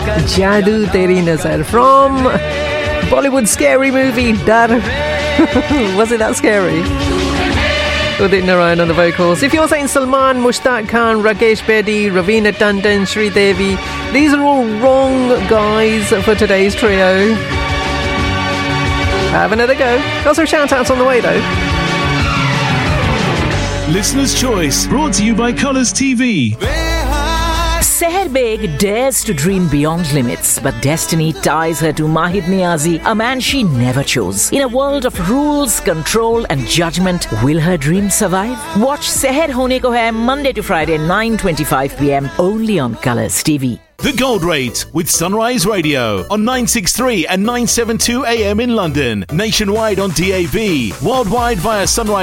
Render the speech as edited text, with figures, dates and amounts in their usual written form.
Jadoo Teri Nazar from Bollywood scary movie Dar. Was it that scary? Udit Narayan on the vocals. If you're saying Salman, Mushtaq Khan, Rakesh Bedi, Raveena Tandon, Sri Devi, these are all wrong guys for today's trio. Have another go. Got some shout-outs on the way though. Listener's Choice, brought to you by Colours TV. Seher Beg dares to dream beyond limits, but destiny ties her to Mahid Niazi, a man she never chose. In a world of rules, control and judgment, will her dream survive? Watch Seher Hone Ko Hai Monday to Friday, 9:25 p.m. only on Colours TV. The Gold Rate with Sunrise Radio on 963 and 972 AM in London. Nationwide on DAB. Worldwide via Sunrise